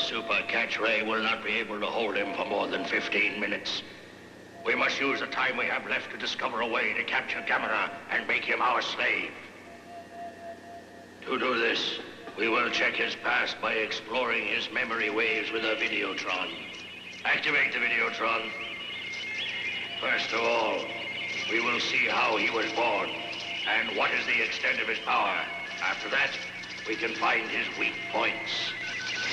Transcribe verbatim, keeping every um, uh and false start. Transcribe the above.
Super Catch Ray will not be able to hold him for more than fifteen minutes. We must use the time we have left to discover a way to capture Gamera and make him our slave. To do this, we will check his past by exploring his memory waves with a Videotron. Activate the Videotron. First of all, we will see how he was born and what is the extent of his power. After that, we can find his weak points.